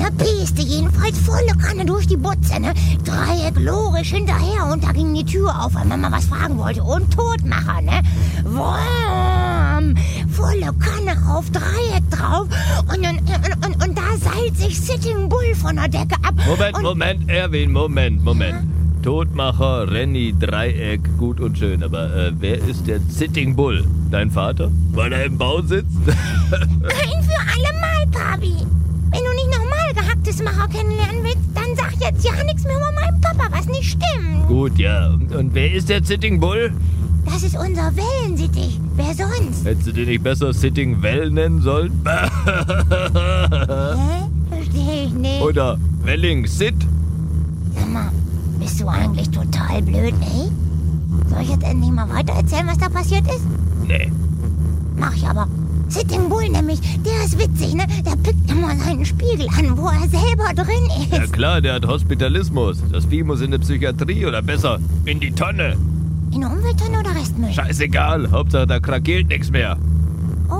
pieste jedenfalls volle Kanne durch die Butze, ne? Dreieck logisch hinterher und da ging die Tür auf, weil Mama was fragen wollte. Und Todmacher, ne? Wurm! Volle Kanne rauf, Dreieck drauf und da seilt sich Sitting Bull von der Decke ab. Moment, Erwin, Moment. Todmacher, Renny, Dreieck, gut und schön. Aber wer ist der Sitting Bull? Dein Vater? Weil er im Bau sitzt? Ein für alle Mal, Papi. Wenn du nicht nochmal gehacktes Macher kennenlernen willst, dann sag jetzt ja nichts mehr über meinen Papa, was nicht stimmt. Gut, ja. Und wer ist der Sitting Bull? Das ist unser Wellensittich. Wer sonst? Hättest du den nicht besser Sitting Well nennen sollen? Hä? Verstehe ich nicht. Oder Welling Sit? Sag mal, bist du eigentlich total blöd, ey? Soll ich jetzt endlich mal weiter erzählen, was da passiert ist? Nee. Mach ich aber. Sitting Bull nämlich, der ist witzig, ne? Der pickt immer seinen Spiegel an, wo er selber drin ist. Ja klar, der hat Hospitalismus. Das Vieh muss in die Psychiatrie oder besser in die Tonne. In der Umwelttonne oder Restmüll? Scheißegal, Hauptsache da krakeelt nichts mehr. Oh.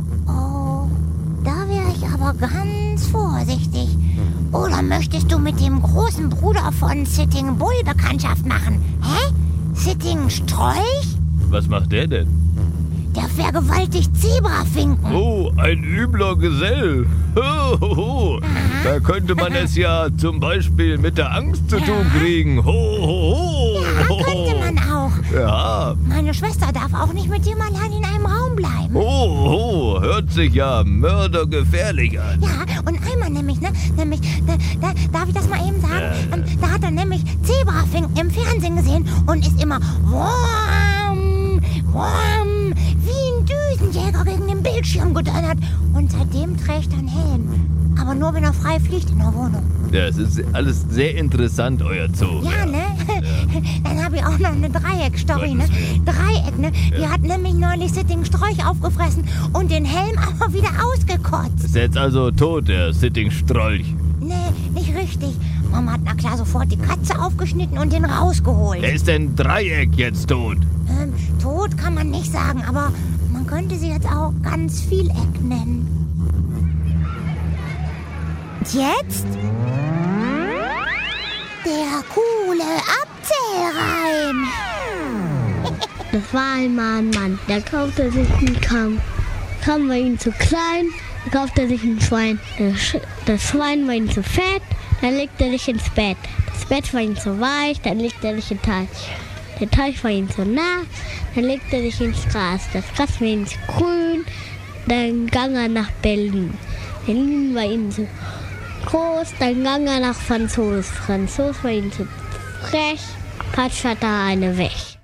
Da wäre ich aber ganz vorsichtig. Oder möchtest du mit dem großen Bruder von Sitting Bull Bekanntschaft machen? Hä? Sitting Strolch? Was macht der denn? Der vergewaltigt Zebrafinken. Oh, ein übler Gesell. Da könnte man es ja zum Beispiel mit der Angst zu tun kriegen. Ja, könnte man auch. Ja. Meine Schwester darf auch nicht mit dem allein in einem Raum bleiben. Hört sich ja mördergefährlich an. Ja, und einmal nämlich, darf ich das mal eben sagen? Da hat er nämlich Zebrafinken im Fernsehen gesehen und ist immer Wurm, wie ein Düsenjäger gegen den Bildschirm gedonnert. Und seitdem trägt er einen Helm. Aber nur, wenn er frei fliegt in der Wohnung. Ja, es ist alles sehr interessant, euer Zoo. Ja, ne? Dann habe ich auch noch eine Dreieck-Story, ne? Dreieck, ne? Die hat nämlich neulich Sitting Strolch aufgefressen und den Helm aber wieder ausgekotzt. Ist jetzt also tot, der Sitting Strolch? Nee, nicht richtig. Mama hat na klar sofort die Katze aufgeschnitten und den rausgeholt. Wer ist denn Dreieck jetzt tot? Tot kann man nicht sagen, aber man könnte sie jetzt auch ganz Vieleck nennen. Und jetzt der coole Abzählreim. Das war einmal ein Mann, der kaufte sich einen Kamm. Kamm war ihm zu klein, da kaufte er sich ein Schwein. Das Schwein war ihm zu fett, dann legte er sich ins Bett. Das Bett war ihm zu weich, dann legte er sich in den Teich. Der Teich war ihm zu nah, dann legte er sich ins Gras. Das Gras war ihm zu grün, dann ging er nach Berlin. Berlin war ihm zu groß, dann ging er nach Franzos. Franzos war ihm zu frech, patsch hat er eine weg.